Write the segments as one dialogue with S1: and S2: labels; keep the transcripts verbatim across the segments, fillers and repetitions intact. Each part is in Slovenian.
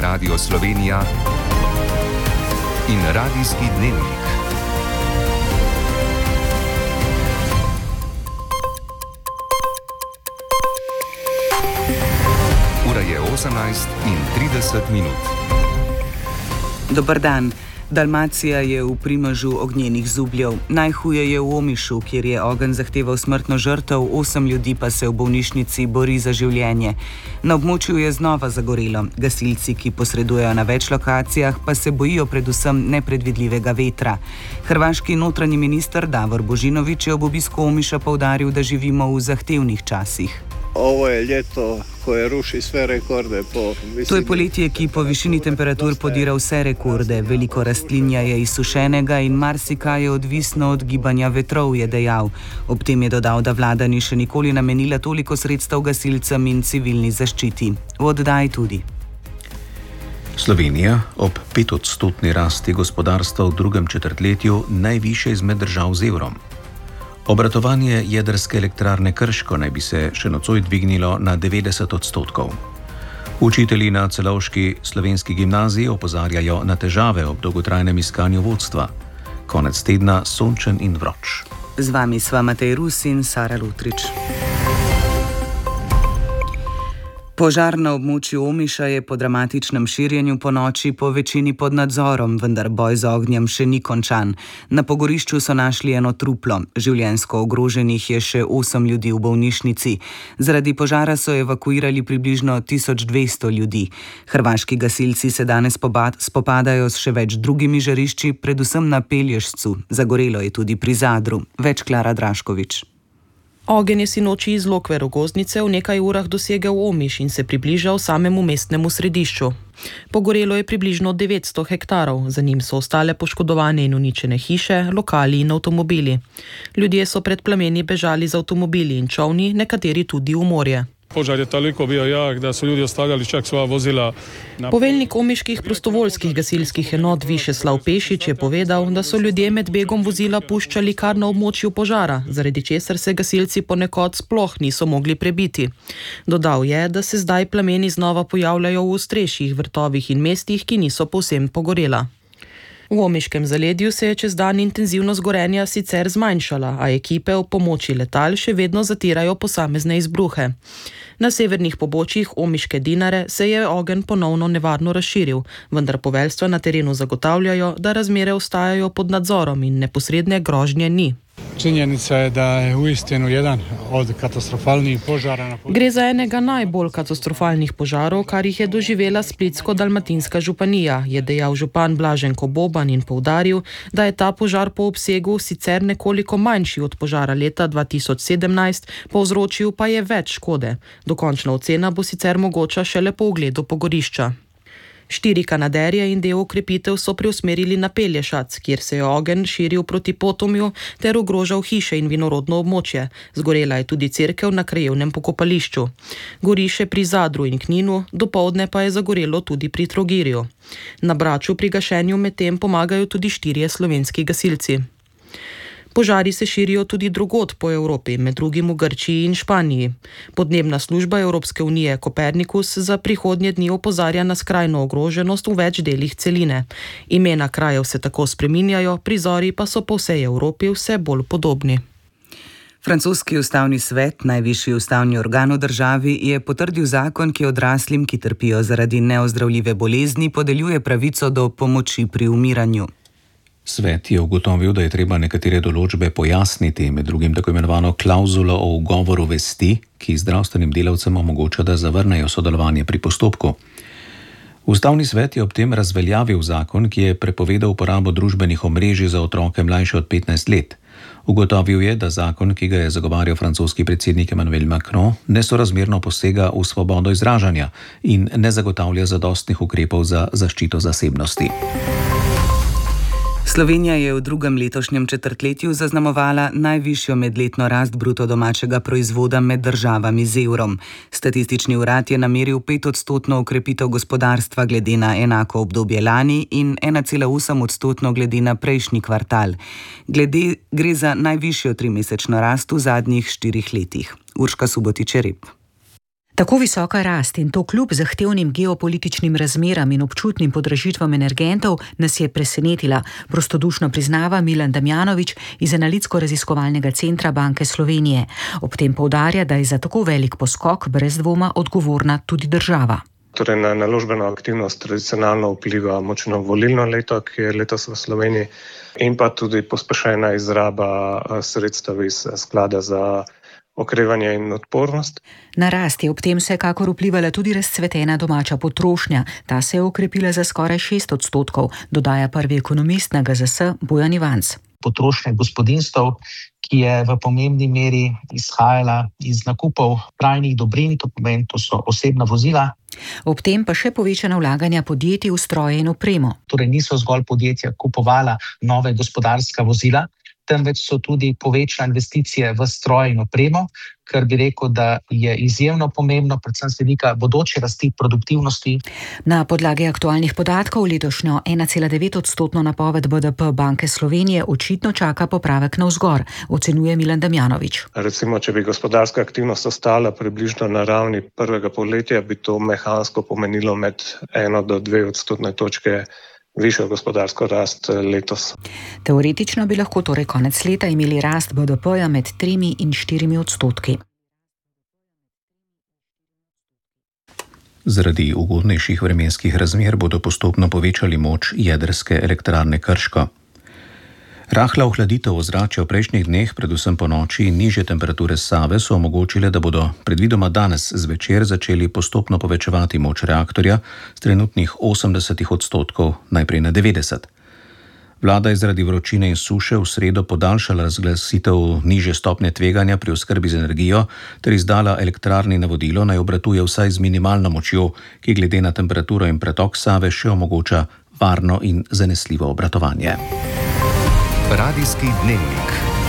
S1: Radio Slovenija in Radijski dnevnik. Ura je osemnajst in trideset minut.
S2: Dober dan. Dalmacija je v primežu ognjenih zubljev. Najhuje je v Omišu, kjer je ogenj zahteval smrtno žrtev, osem ljudi pa se v bolnišnici bori za življenje. Na območju je znova zagorelo. Gasilci, ki posredujejo na več lokacijah, pa se bojijo predvsem nepredvidljivega vetra. Hrvaški notranji minister Davor Božinović je ob obisku Omiša poudaril, da živimo v zahtevnih časih.
S3: Ovo je ljeto koje ruši sve rekorde po visini.
S2: To je poletje, ki po višini temperatur podira vse rekorde. Veliko rastlinja je izsušenega in marsikaj je odvisno od gibanja vetrov, je dejal. Ob tem je dodal, da vlada ni še nikoli namenila toliko sredstev gasilcem in civilni zaščiti. V oddaji tudi.
S4: Slovenija ob petodstotni rasti gospodarstva v drugem četrtletju najvišje izmed držav z evrom. Obratovanje jedrske elektrarne Krško naj bi se še nocoj dvignilo na devetdeset odstotkov. Učitelji na celovški slovenski gimnaziji opozarjajo na težave ob dolgotrajnem iskanju vodstva. Konec tedna sončen in vroč.
S2: Z vami sva Matej Rus in Sara Lutrič. Požar na območju Omiša je po dramatičnem širjenju po noči po večini pod nadzorom, vendar boj z ognjem še ni končan. Na pogorišču so našli eno truplo. Življenjsko ogroženih je še osem ljudi v bolnišnici. Zaradi požara so evakuirali približno tisoč dvesto ljudi. Hrvaški gasilci se danes spopadajo s še več drugimi žarišči, predvsem na Pelješcu. Zagorelo je tudi pri Zadru. Več Klara Draškovič.
S5: Ogenj je sinoči iz Lokve Rogoznice v nekaj urah dosegel Omiš in se približal samemu mestnemu središču. Pogorelo je približno devetsto hektarov, za njim so ostale poškodovane in uničene hiše, lokali in avtomobili. Ljudje so pred plameni bežali z avtomobili in čovni, nekateri tudi v morje.
S6: Požar je toliko bio jak, da su ljudi ostavljali čak svoja vozila. Na...
S5: Poveljnik omiških prostovoljskih gasilskih enot Višeslav Pešić je povedal, da so ljudje med begom vozila puščali kar na območju požara, zaradi česar se gasilci ponekod sploh niso mogli prebiti. Dodal je, da se zdaj plameni znova pojavljajo v ostrejših vrtovih in mestih, ki niso povsem pogorela. V omiškem zaledju se je čez dan intenzivnost gorenja sicer zmanjšala, a ekipe ob pomoči letal še vedno zatirajo posamezne izbruhe. Na severnih pobočjih omiške Dinare se je ogenj ponovno nevarno razširil, vendar poveljstva na terenu zagotavljajo, da razmere ostajajo pod nadzorom in neposredne grožnje ni.
S6: Činjenica je, da je uistinu jedan od katastrofalnih požara na področju.
S5: Gre za enega najbolj katastrofalnih požarov, kar jih je doživela Splitsko-dalmatinska županija, je dejal župan Blaženko Boban in poudaril, da je ta požar po obsegu sicer nekoliko manjši od požara leta dva tisoč sedemnajst, povzročil pa je več škode. Dokončna ocena bo sicer mogoča šele po ogledu pogorišča. Štiri kanaderje in del okrepitev so preusmerili na Pelješac, kjer se je ogenj širil proti Potomju ter ogrožal hiše in vinorodno območje. Zgorela je tudi cerkev na krajevnem pokopališču. Gori še pri Zadru in Kninu, dopoldne pa je zagorelo tudi pri Trogirju. Na Braču pri gašenju medtem pomagajo tudi štirje slovenski gasilci. Požari se širijo tudi drugod po Evropi, med drugim v Grčiji in Španiji. Podnebna služba Evropske unije Kopernikus za prihodnje dni opozarja na skrajno ogroženost v več delih celine. Imena krajev se tako spreminjajo, prizori pa so po vsej Evropi vse bolj podobni.
S2: Francoski ustavni svet, najvišji ustavni organ v državi, je potrdil zakon, ki odraslim, ki trpijo zaradi neozdravljive bolezni, podeljuje pravico do pomoči pri umiranju.
S4: Svet je ugotovil, da je treba nekatere določbe pojasniti, med drugim tako imenovano klauzulo o ugovoru vesti, ki zdravstvenim delavcem omogoča, da zavrnejo sodelovanje pri postopku. Ustavni svet je ob tem razveljavil zakon, ki je prepovedal uporabo družbenih omrežij za otroke mlajše od petnajst let. Ugotovil je, da zakon, ki ga je zagovarjal francoski predsednik Emmanuel Macron, nesorazmerno posega v svobodo izražanja in ne zagotavlja zadostnih ukrepov za zaščito zasebnosti.
S2: Slovenija je v drugem letošnjem četrtletju zaznamovala najvišjo medletno rast bruto domačega proizvoda med državami z evrom. Statistični urad je nameril petodstotno okrepitev gospodarstva glede na enako obdobje lani in ena cela osem odstotno glede na prejšnji kvartal. Glede gre za najvišjo trimesečno rast v zadnjih štirih letih. Urška Subotić-Rep.
S7: Tako visoka rast in to kljub zahtevnim geopolitičnim razmeram in občutnim podražitvam energentov nas je presenetila, prostodušno priznava Milan Damjanović iz Analitsko-raziskovalnega centra Banke Slovenije. Ob tem poudarja, da je za tako velik poskok brez dvoma odgovorna tudi država.
S8: Torej na naložbeno aktivnost tradicionalno vpliva močno volilno leto, ki je letos v Sloveniji, in pa tudi pospešena izraba sredstev iz sklada za okrevanje in odpornost.
S7: Na rast je ob tem vsekakor vplivala tudi razcvetena domača potrošnja. Ta se je okrepila za skoraj šest odstotkov, dodaja prvi ekonomist na G Z S Bojan Ivanc.
S9: Potrošnje gospodinjstev, ki je v pomembni meri izhajala iz nakupov trajnih dobrin, to pomeni, to so osebna vozila.
S7: Ob tem pa še povečana vlaganja podjetij v stroje in opremo.
S9: Torej niso zgolj podjetja kupovala nove gospodarska vozila, temveč so tudi povečale investicije v stroje in opremo, kar bi rekel, da je izjemno pomembno, predvsem z vidika bodoče rasti produktivnosti.
S7: Na podlagi aktualnih podatkov letošnjo ena cela devet odstotno napoved B D P Banke Slovenije očitno čaka popravek navzgor, ocenjuje Milan Damjanović.
S8: Recimo, če bi gospodarska aktivnost ostala približno na ravni prvega polletja, bi to mehansko pomenilo med eno do dve odstotne točke višjo gospodarsko rast letos.
S7: Teoretično bi lahko torej konec leta imeli rast B D P-ja med tremi in štirimi odstotki.
S4: Zaradi ugodnejših vremenskih razmer bodo postopno povečali moč jedrske elektrarne Krško. Rahla ohladitev ozračja v prejšnjih dneh, predvsem po noči in nižje temperature Save so omogočile, da bodo predvidoma danes zvečer začeli postopno povečevati moč reaktorja z trenutnih osemdeset odstotkov najprej na devetdeset. Vlada je zaradi vročine in suše v sredo podaljšala razglasitev nižje stopnje tveganja pri oskrbi z energijo ter izdala elektrarni navodilo, naj obratuje vsaj z minimalno močjo, ki glede na temperaturo in pretok Save še omogoča varno in zanesljivo obratovanje.
S1: Radijski dnevnik.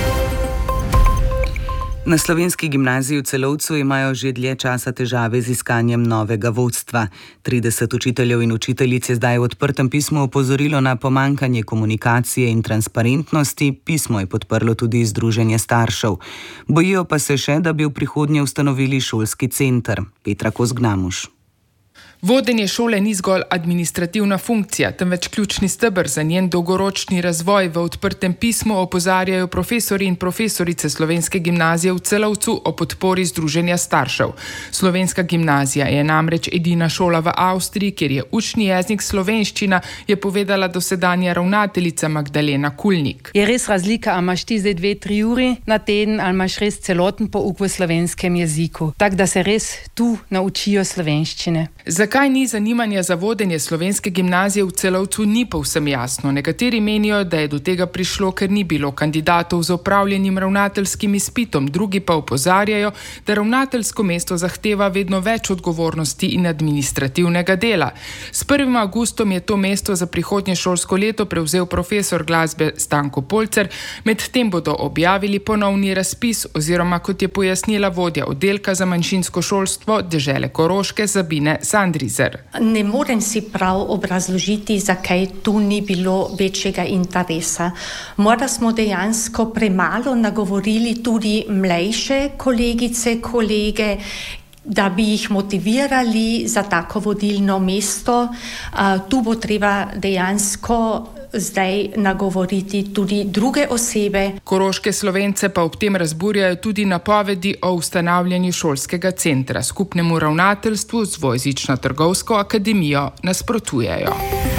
S2: Na Slovenski gimnaziji v Celovcu imajo že dlje časa težave z iskanjem novega vodstva. trideset učiteljev in učiteljic je zdaj v odprtem pismu opozorilo na pomankanje komunikacije in transparentnosti. Pismo je podprlo tudi Združenje staršev. Bojijo pa se še, da bi v prihodnje ustanovili šolski center. Petra Kozgnamuš.
S10: Vodenje šole ni zgolj administrativna funkcija, temveč ključni steber za njen dolgoročni razvoj. V odprtem pismu opozarjajo profesori in profesorice Slovenske gimnazije v Celovcu o podpori Združenja staršev. Slovenska gimnazija je namreč edina šola v Avstriji, kjer je učni jezik slovenščina, je povedala dosedanja ravnateljica Magdalena Kulnik.
S11: Je res razlika, ali imaš ti zdaj dve, tri uri na teden, ali imaš res celoten pouk v slovenskem jeziku. Tak, da se res tu naučijo slovenščine.
S10: Zakaj ni zanimanja za vodenje Slovenske gimnazije v Celovcu, ni povsem jasno. Nekateri menijo, da je do tega prišlo, ker ni bilo kandidatov z opravljenim ravnateljskim izpitom, drugi pa opozarjajo, da ravnateljsko mesto zahteva vedno več odgovornosti in administrativnega dela. S prvim avgustom je to mesto za prihodnje šolsko leto prevzel profesor glasbe Stanko Polcer, medtem bodo objavili ponovni razpis oziroma, kot je pojasnila vodja oddelka za manjšinsko šolstvo dežele Koroške Sabine Sandrizer.
S12: Ne morem si prav obrazložiti, zakaj tu ni bilo večjega interesa. Morda smo dejansko premalo nagovorili tudi mlajše kolegice, kolege, da bi jih motivirali za tako vodilno mesto. Tu bo treba dejansko zdaj nagovoriti tudi druge osebe.
S10: Koroške Slovence pa ob tem razburjajo tudi napovedi o ustanavljanju šolskega centra. Skupnemu ravnateljstvu z dvojezično trgovsko akademijo nasprotujejo.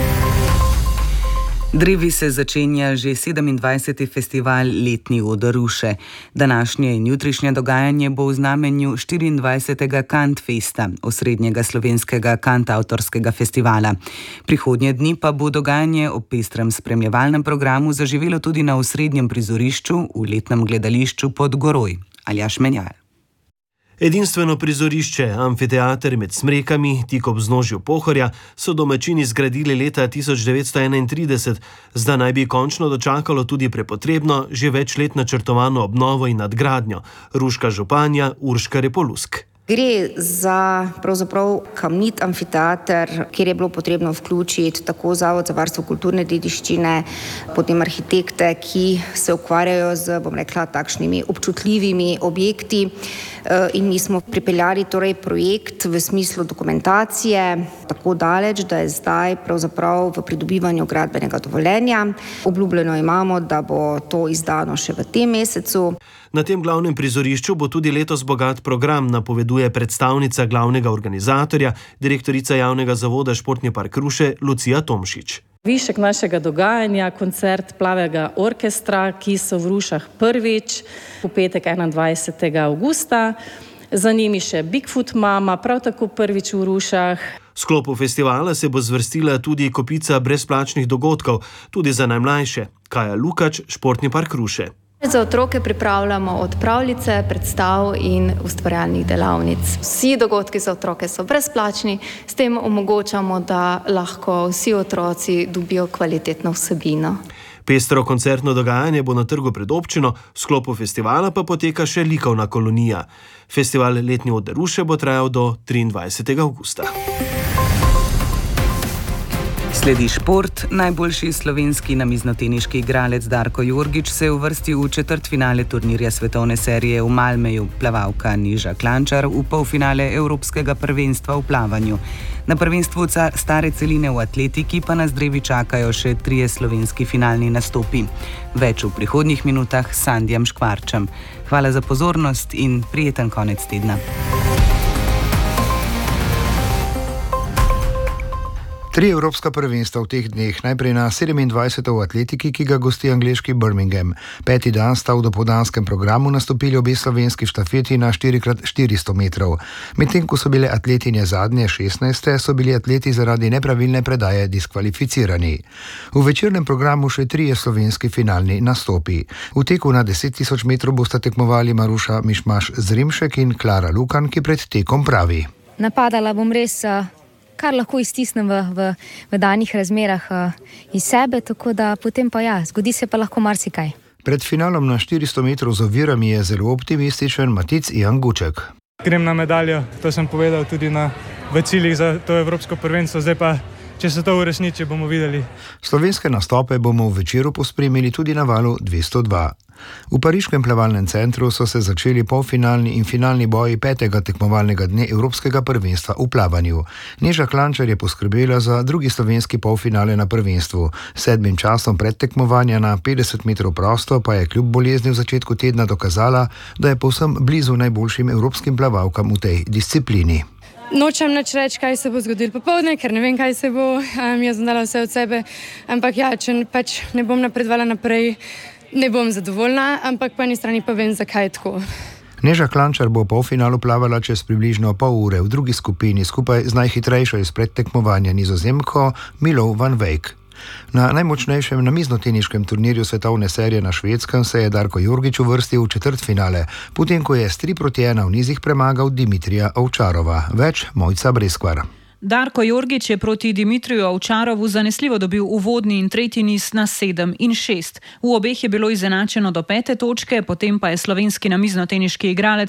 S2: Drevi se začenja že sedemindvajseti festival Letni oder Ruše. Današnje in jutrišnje dogajanje bo v znamenju štiriindvajsetega Kantfesta, osrednjega slovenskega kantavtorskega festivala. Prihodnje dni pa bo dogajanje ob pestrem spremljevalnem programu zaživelo tudi na osrednjem prizorišču v letnem gledališču pod Goroj. Aljaž Menjal.
S13: Edinstveno prizorišče, amfiteater med Smrekami, tik ob vznožju Pohorja, so domačini zgradili leta tisoč devetsto enaintrideset, zdaj naj bi končno dočakalo tudi prepotrebno, že več let načrtovano obnovo in nadgradnjo. Ruška županja Urška Repolusk.
S14: Gre za pravzaprav kamnit amfiteater, kjer je bilo potrebno vključiti tako Zavod za varstvo kulturne dediščine, potem arhitekte, ki se ukvarjajo z, bom rekla, takšnimi občutljivimi objekti. In mi smo pripeljali torej projekt v smislu dokumentacije tako daleč, da je zdaj pravzaprav v pridobivanju gradbenega dovoljenja. Obljubljeno imamo, da bo to izdano še v tem mesecu.
S13: Na tem glavnem prizorišču bo tudi letos bogat program, napoveduje predstavnica glavnega organizatorja, direktorica javnega zavoda Športni park Ruše, Lucija Tomšič.
S15: Višek našega dogajanja, koncert Plavega orkestra, ki so v Rušah prvič, v petek enaindvajsetega avgusta. Za njimi še Bigfoot Mama, prav tako prvič v Rušah.
S13: V sklopu festivala se bo zvrstila tudi kopica brezplačnih dogodkov, tudi za najmlajše. Kaja Lukač, Športni park Ruše.
S16: Za otroke pripravljamo od pravljice, predstav in ustvarjalnih delavnic. Vsi dogodki za otroke so brezplačni, s tem omogočamo, da lahko vsi otroci dobijo kvalitetno vsebino.
S13: Pestro koncertno dogajanje bo na trgu pred občino, v sklopu festivala pa poteka še likovna kolonija. Festival Letni oder Ruše bo trajal do triindvajsetega avgusta.
S2: Sledi šport. Najboljši slovenski namiznoteniški igralec Darko Jorgič se je uvrstil v četrtfinale turnirja svetovne serije v Malmeju, plavalka Neža Klančar v polfinale Evropskega prvenstva v plavanju. Na prvenstvu stare celine v atletiki pa nas drevi čakajo še trije slovenski finalni nastopi. Več v prihodnjih minutah s Sandijem Škvarčem. Hvala za pozornost in prijeten konec tedna.
S17: Tri evropska prvenstva v teh dneh, najprej na sedemindvajseto v atletiki, ki ga gosti angleški Birmingham. Peti dan sta v dopoldanskem programu nastopili obe slovenski štafeti na štiri krat štiristo metrov. Medtem ko so bile atletinje zadnje šestnajste, so bili atleti zaradi nepravilne predaje diskvalificirani. V večernem programu še trije slovenski finalni nastopi. V teku na deset tisoč metrov bosta tekmovali Maruša Mišmaš Zrimšek in Klara Lukan, ki pred tekom pravi.
S18: Napadala bom res kar lahko iztisnem v, v, v danih razmerah uh, iz sebe, tako da potem pa ja, zgodi se pa lahko marsikaj.
S17: Pred finalom na štiristo metrov z ovirami je zelo optimističen Matic Jan Guček.
S19: Grem na medaljo, to sem povedal tudi na v ciljih za to evropsko prvenstvo, zdaj pa, če se to uresniči, bomo videli.
S17: Slovenske nastope bomo v večeru pospremili tudi na valu dvesto dva. V pariškem plavalnem centru so se začeli polfinalni in finalni boji petega tekmovalnega dne Evropskega prvenstva v plavanju. Neža Klančar je poskrbela za drugi slovenski polfinale na prvenstvu. Sedmim časom predtekmovanja na petdeset metrov prosto pa je kljub bolezni v začetku tedna dokazala, da je povsem blizu najboljšim evropskim plavalkam v tej disciplini.
S20: Nočem nič reči, kaj se bo zgodilo popoldne, ker ne vem, kaj se bo. Um, jaz sem dala vse od sebe, ampak ja, če pač ne bom napredovala naprej, ne bom zadovoljna, ampak po eni strani pa vem, zakaj je tako.
S17: Neža Klančar bo v polfinalu plavala čez približno pol ure v drugi skupini skupaj z najhitrejšo iz predtekmovanja Nizozemko Milou van Wijk. Na najmočnejšem namiznoteniškem turnirju svetovne serije na Švedskem se je Darko Jorgič uvrstil v četrtfinale, potem ko je s tri proti ena v nizih premagal Dimitrija Ovčarova. Več Mojca Breskvar.
S21: Darko Jorgič je proti Dimitriju Ovčarovu zanesljivo dobil uvodni in tretji niz na sedem in šest. V obeh je bilo izenačeno do pete točke, potem pa je slovenski namiznoteniški igralec